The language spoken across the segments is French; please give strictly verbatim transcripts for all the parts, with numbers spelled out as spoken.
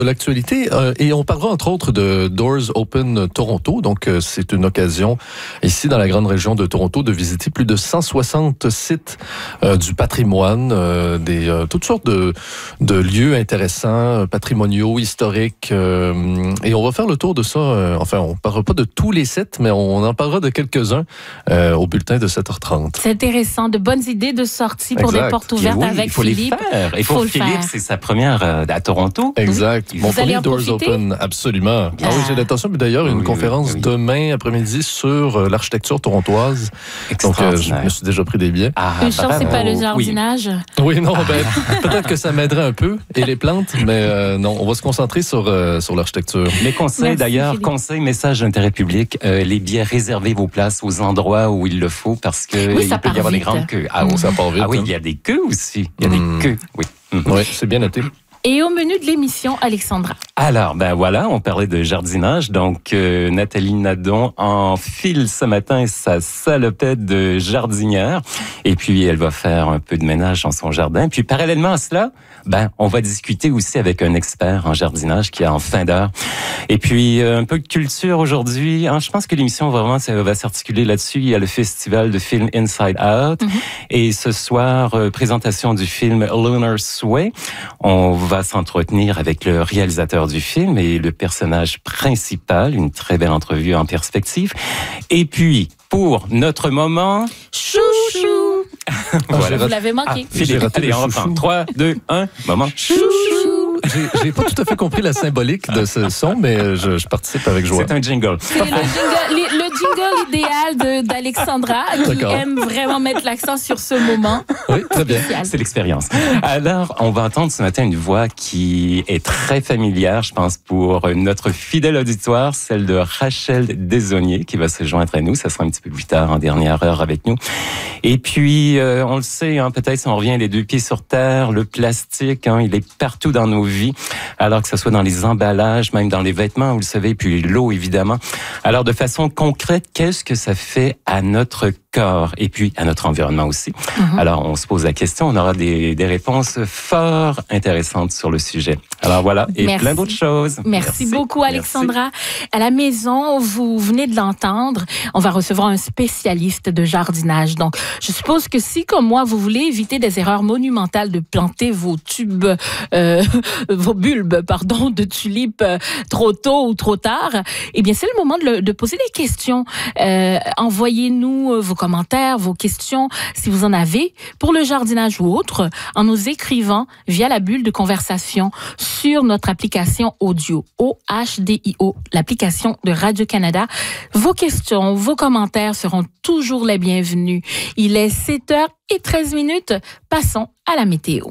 de l'actualité euh, et on parlera entre autres de Doors Open Toronto. Donc euh, c'est une occasion ici dans la grande région de Toronto de visiter plus de cent soixante sites euh, du patrimoine, euh, des euh, toutes sortes de de lieux intéressants, patrimoniaux, historiques euh, et on va faire le tour de ça. Euh, enfin, on parlera pas de tous les sites, mais on en parlera de quelques-uns euh, au bulletin de sept heures trente. C'est intéressant, de bonnes idées de sortie pour exact. des portes ouvertes oui, avec il faut Philippe. Les faire. Et faut pour le Philippe, faire. c'est sa première euh, à Toronto. Exact. Oui. Mon Vous allez premier en Doors profiter? Open, absolument. Ah, Ah. oui, j'ai l'intention, mais d'ailleurs, une Oui, conférence oui, oui. demain après-midi sur euh, l'architecture torontoise. Donc, euh, je me suis déjà pris des billets. Ah, Une chance, c'est pas le oui. jardinage. Oui, non, ben, peut-être que ça m'aiderait un peu, et les plantes, mais euh, non, on va se concentrer sur, euh, sur l'architecture. Mes conseils, Merci, d'ailleurs, Philippe. conseils, message d'intérêt public, euh, les billets, réservez vos places aux endroits où il le faut parce que Oui, ça il peut part y avoir vite. des grandes queues. Ah, Oh, oui. ça part vite. Ah oui, hein. il y a des queues aussi. Il y a Mm. des queues, oui. Mhm. Oui, c'est bien noté. Et au menu de l'émission, Alexandra. Alors, ben voilà, on parlait de jardinage. Donc, euh, Nathalie Nadon enfile ce matin sa salopette de jardinière. Et puis, elle va faire un peu de ménage dans son jardin. Puis, parallèlement à cela, ben, on va discuter aussi avec un expert en jardinage qui est en fin d'heure. Et puis, euh, un peu de culture aujourd'hui. Hein, je pense que l'émission va vraiment ça va s'articuler là-dessus. Il y a le festival de film Inside Out. Mm-hmm. Et ce soir, euh, présentation du film Lunar Sway. On va s'entretenir avec le réalisateur du film et le personnage principal. Une très belle entrevue en perspective. Et puis, pour notre moment... Chouchou. Voilà. Vous l'avez Ah, manqué. J'ai Philippe, raté allez, le on chouchou. reprend. trois, deux, un, moment. Chouchou. J'ai, j'ai pas tout à fait compris la symbolique de ce son, mais euh, je, je participe avec joie. C'est un jingle. C'est le jingle, le jingle idéal de- d'Alexandra qui D'accord. aime vraiment mettre l'accent sur ce moment. Oui, très bien. spécial. C'est l'expérience. Alors, on va entendre ce matin une voix qui est très familière, je pense, pour notre fidèle auditoire, celle de Rachel Desaulniers, qui va se joindre à nous. Ça sera un petit peu plus tard, en dernière heure, avec nous. Et puis, euh, on le sait, hein, peut-être si on revient les deux pieds sur terre, le plastique, hein, il est partout dans nos vies, alors que ce soit dans les emballages, même dans les vêtements, vous le savez, puis l'eau, évidemment. Alors, de façon concrète, qu'est-ce que ça fait à notre corps et puis à notre environnement aussi? Mm-hmm. Alors, on se pose la question, on aura des, des réponses fort intéressantes sur le sujet. Alors voilà, et Merci. plein d'autres choses. Merci, beaucoup, Merci. Alexandra. À la maison, vous venez de l'entendre, on va recevoir un spécialiste de jardinage. Donc, je suppose que si, comme moi, vous voulez éviter des erreurs monumentales de planter vos tubes, euh, vos bulbes, pardon, de tulipes euh, trop tôt ou trop tard, eh bien, c'est le moment de, le, de poser des questions. Euh, envoyez-nous vos commentaires, vos questions, si vous en avez, pour le jardinage ou autre, en nous écrivant via la bulle de conversation sur notre application audio, O H D I O, l'application de Radio-Canada. Vos questions, vos commentaires seront toujours les bienvenus. Il est sept heures treize minutes. Passons à la météo.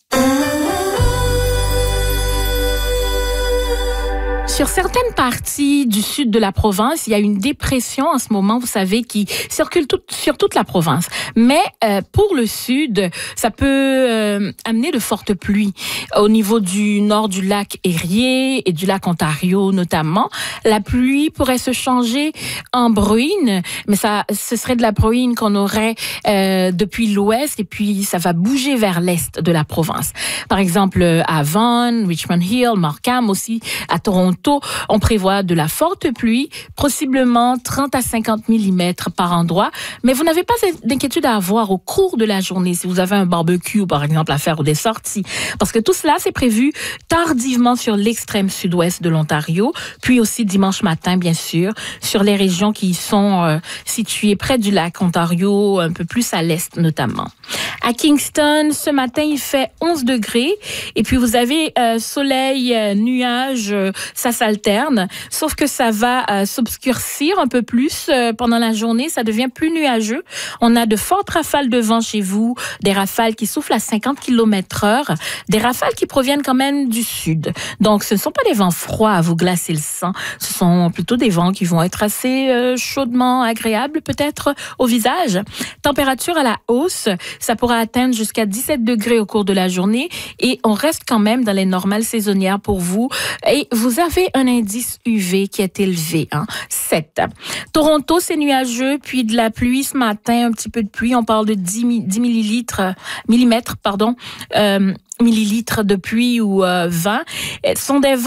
Sur certaines parties du sud de la province, il y a une dépression en ce moment, vous savez, qui circule tout, sur toute la province. Mais euh, pour le sud, ça peut euh, amener de fortes pluies. Au niveau du nord du lac Erie et du lac Ontario notamment, la pluie pourrait se changer en bruine, mais ça, ce serait de la bruine qu'on aurait euh, depuis l'ouest et puis ça va bouger vers l'est de la province. Par exemple, à Vaughan, Richmond Hill, Markham aussi, à Toronto, on prévoit de la forte pluie, possiblement trente à cinquante millimètres par endroit, mais vous n'avez pas d'inquiétude à avoir au cours de la journée si vous avez un barbecue, par exemple, à faire ou des sorties, parce que tout cela, c'est prévu tardivement sur l'extrême sud-ouest de l'Ontario, puis aussi dimanche matin, bien sûr, sur les régions qui sont euh, situées près du lac Ontario, un peu plus à l'est notamment. À Kingston, ce matin, il fait onze degrés, et puis vous avez euh, soleil, euh, nuages, euh, ça s'alterne, sauf que ça va euh, s'obscurcir un peu plus euh, pendant la journée, ça devient plus nuageux. On a de fortes rafales de vent chez vous, des rafales qui soufflent à cinquante kilomètres heure, des rafales qui proviennent quand même du sud. Donc, ce ne sont pas des vents froids à vous glacer le sang, ce sont plutôt des vents qui vont être assez euh, chaudement agréables peut-être au visage. Température à la hausse, ça pourra atteindre jusqu'à dix-sept degrés au cours de la journée et on reste quand même dans les normales saisonnières pour vous. Et vous avez un indice U V qui est élevé, hein, sept. Toronto, c'est nuageux, puis de la pluie ce matin, un petit peu de pluie, on parle de dix millilitres, millimètres, pardon, euh, millilitres de pluie ou euh, vingt. Ce sont des